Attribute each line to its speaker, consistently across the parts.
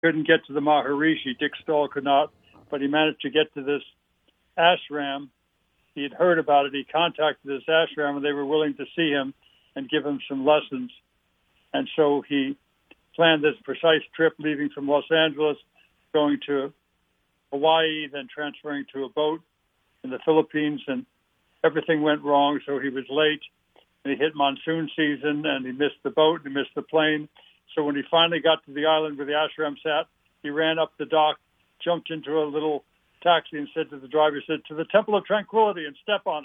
Speaker 1: couldn't get to the Maharishi. Dick Stoll could not, but he managed to get to this ashram. He had heard about it. He contacted this ashram, and they were willing to see him and give him some lessons. And so he planned this precise trip, leaving from Los Angeles, going to Hawaii, then transferring to a boat in the Philippines, and everything went wrong, so he was late. And he hit monsoon season, and he missed the boat, and he missed the plane. So when he finally got to the island where the ashram sat, he ran up the dock, jumped into a little taxi, and said to the driver, to the Temple of Tranquility, and step on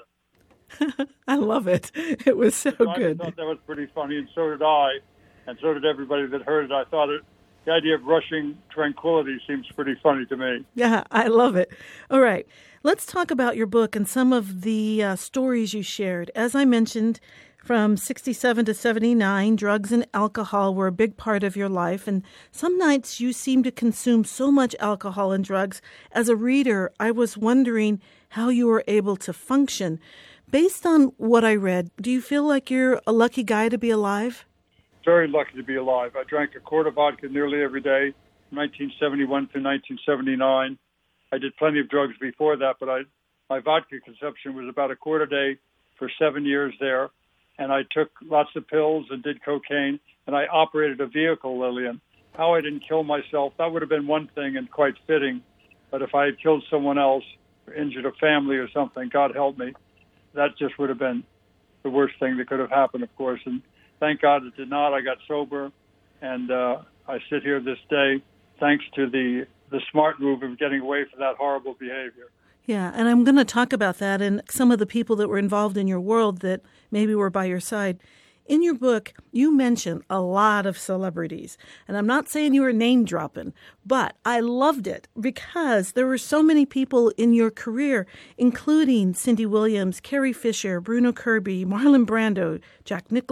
Speaker 1: it.
Speaker 2: I love it. It was so good.
Speaker 1: I thought that was pretty funny, and so did I, and so did everybody that heard it. I thought the idea of rushing tranquility seems pretty funny to me.
Speaker 2: Yeah, I love it. All right. Let's talk about your book and some of the stories you shared. As I mentioned, from 67 to 79, drugs and alcohol were a big part of your life. And some nights you seemed to consume so much alcohol and drugs. As a reader, I was wondering how you were able to function. Based on what I read, do you feel like you're a lucky guy to be alive?
Speaker 1: Very lucky to be alive. I drank a quart of vodka nearly every day from 1971 to 1979. I did plenty of drugs before that, but my vodka consumption was about a quart a day for 7 years there. And I took lots of pills and did cocaine, and I operated a vehicle, Lillian. How I didn't kill myself, that would have been one thing and quite fitting. But if I had killed someone else or injured a family or something, God help me, that just would have been the worst thing that could have happened, of course. And thank God it did not. I got sober, and I sit here this day thanks to the smart move of getting away from that horrible behavior.
Speaker 2: Yeah, and I'm going to talk about that and some of the people that were involved in your world that maybe were by your side. In your book, you mention a lot of celebrities, and I'm not saying you were name dropping, but I loved it because there were so many people in your career, including Cindy Williams, Carrie Fisher, Bruno Kirby, Marlon Brando, Jack Nicholson,